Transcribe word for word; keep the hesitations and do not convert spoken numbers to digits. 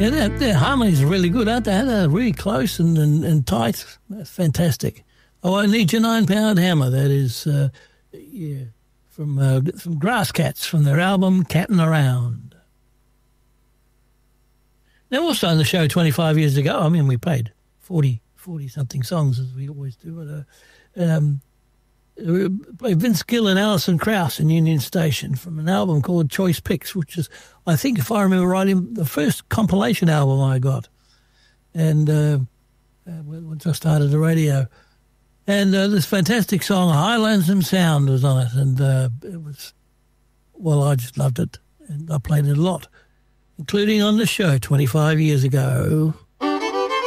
Yeah, their, their harmonies are really good, aren't they? They're really close and, and, and tight. That's fantastic. Oh, I Need Your Nine-Pound Hammer. That is, uh, yeah, from uh, from Grass Cats, from their album Cattin' Around. Now, also on the show twenty-five years ago, I mean, we played forty, forty-something songs, as we always do. But, uh, um, we played Vince Gill and Alison Krauss in Union Station from an album called Choice Picks, which is, I think, if I remember right, the first compilation album I got. And uh, once I started the radio. And uh, this fantastic song, High Lonesome Sound, was on it. And uh, it was, well, I just loved it. And I played it a lot, including on the show twenty-five years ago.